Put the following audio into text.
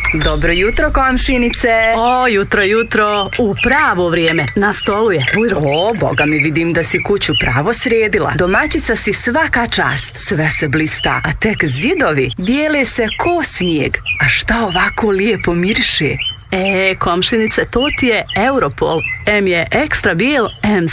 Dobro jutro, komšinice. O, jutro, u pravo vrijeme, na stolu je. Bujro. O, boga mi, vidim da si kuću pravo sredila. Domaćica si svaka čast, sve se blista, a tek zidovi bijele se ko snijeg. A šta ovako lijepo miriše? Komšinice, to ti je Europol. M je ekstra bijel, M